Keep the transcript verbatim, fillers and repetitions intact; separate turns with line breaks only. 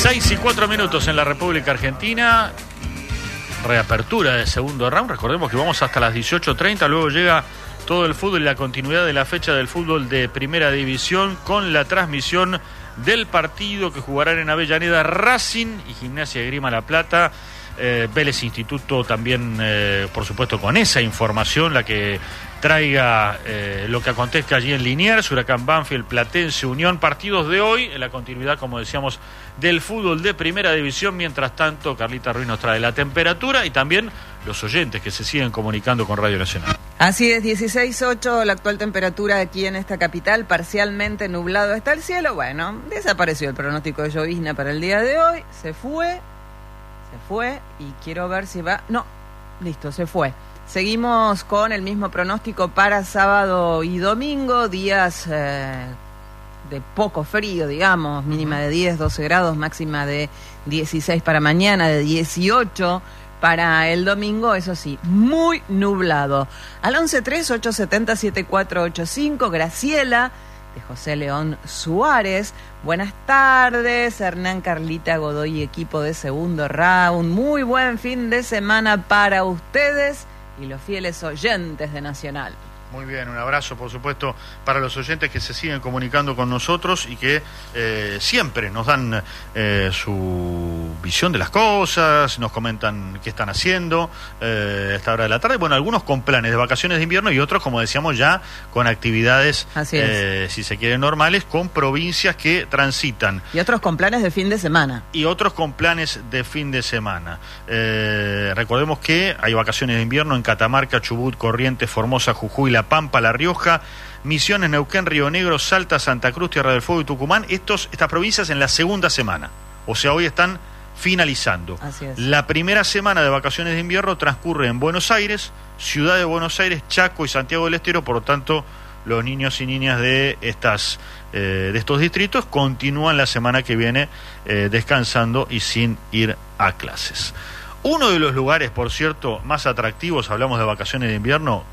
Seis y cuatro minutos en la República Argentina. Reapertura del segundo round. Recordemos que vamos hasta las dieciocho treinta. Luego llega todo el fútbol y la continuidad de la fecha del fútbol de Primera División con la transmisión del partido que jugarán en Avellaneda Racing y Gimnasia de Grima La Plata. Eh, Vélez Instituto también, eh, por supuesto, con esa información, la que traiga eh, lo que acontezca allí en Liniers, Huracán Banfield, Platense, Unión, partidos de hoy, en la continuidad, como decíamos, del fútbol de Primera División. Mientras tanto, Carlita Ruiz nos trae la temperatura y también los oyentes que se siguen comunicando con Radio Nacional.
Así es, dieciséis punto ocho la actual temperatura aquí en esta capital, parcialmente nublado está el cielo. Bueno, desapareció el pronóstico de llovizna para el día de hoy, se fue, se fue y quiero ver si va... No, listo, se fue. Seguimos con el mismo pronóstico para sábado y domingo, días eh, de poco frío, digamos, mínima de diez, doce grados, máxima de dieciséis para mañana, de dieciocho para el domingo, eso sí, muy nublado. Al once tres, ocho siete cero, siete cuatro ocho cinco, Graciela, de José León Suárez. Buenas tardes, Hernán, Carlita, Godoy y equipo de segundo round. Muy buen fin de semana para ustedes y los fieles oyentes de Nacional.
Muy bien, un abrazo, por supuesto, para los oyentes que se siguen comunicando con nosotros y que eh, siempre nos dan eh, su visión de las cosas, nos comentan qué están haciendo eh, a esta hora de la tarde. Bueno, algunos con planes de vacaciones de invierno y otros, como decíamos, ya con actividades, eh, si se quiere, normales, con provincias que transitan.
Y otros con planes de fin de semana.
Y otros con planes de fin de semana. Eh, recordemos que hay vacaciones de invierno en Catamarca, Chubut, Corrientes, Formosa, Jujuy, La Pampa, La Rioja, Misiones, Neuquén, Río Negro, Salta, Santa Cruz, Tierra del Fuego y Tucumán. Estos, estas provincias en la segunda semana. O sea, hoy están finalizando.
Así es.
La primera semana de vacaciones de invierno transcurre en Buenos Aires, Ciudad de Buenos Aires, Chaco y Santiago del Estero. Por lo tanto, los niños y niñas de estas eh, de estos distritos continúan la semana que viene eh, descansando y sin ir a clases. Uno de los lugares, por cierto, más atractivos, hablamos de vacaciones de invierno,